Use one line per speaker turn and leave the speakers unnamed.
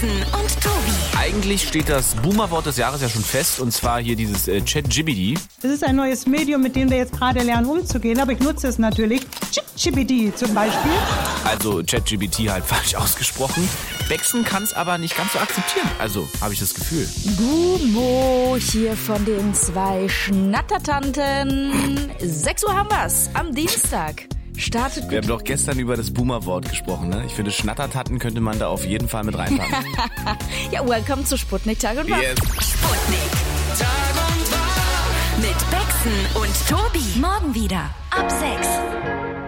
Becksen und Tobi.
Eigentlich steht das Boomer-Wort des Jahres ja schon fest, und zwar hier dieses ChatGPT.
Das ist ein neues Medium, mit dem wir jetzt gerade lernen umzugehen, aber ich nutze es natürlich. ChatGPT zum Beispiel.
Also ChatGPT halt falsch ausgesprochen. Becksen kann es aber nicht ganz so akzeptieren. Also, habe ich das Gefühl.
Gumo hier von den zwei Schnattertanten. 6 Uhr haben wir's am Dienstag. Startet
Wir haben doch gestern über das Boomer-Wort gesprochen, ne? Ich finde, Schnattertatten könnte man da auf jeden Fall mit reinpacken.
Ja, welcome zu Sputnik Tag und Wach.
Yes.
Sputnik. Tag und Wach. Mit Becksen und Tobi. Morgen wieder ab 6.